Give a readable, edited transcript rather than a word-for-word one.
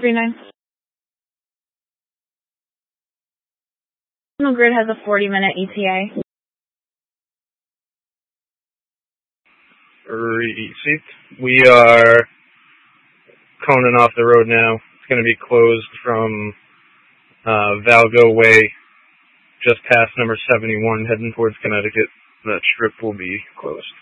139. National Grid has a 40-minute ETA. Received. We are coning off the road now. It's going to be closed from Valgo Way, just past number 71, heading towards Connecticut. That strip will be closed.